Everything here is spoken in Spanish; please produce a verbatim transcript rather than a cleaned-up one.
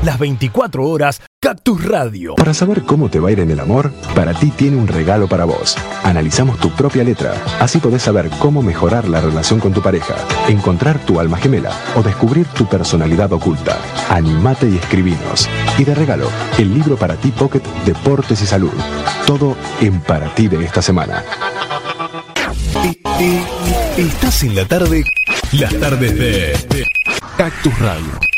Las veinticuatro horas, Cactus Radio. Para saber cómo te va a ir en el amor, Para Ti tiene un regalo para vos. Analizamos tu propia letra, así podés saber cómo mejorar la relación con tu pareja, encontrar tu alma gemela o descubrir tu personalidad oculta. Animate y escribinos. Y de regalo, el libro Para Ti Pocket Deportes y Salud. Todo en Para Ti de esta semana. Eh, eh, estás en la tarde, las tardes de, de Cactus Radio.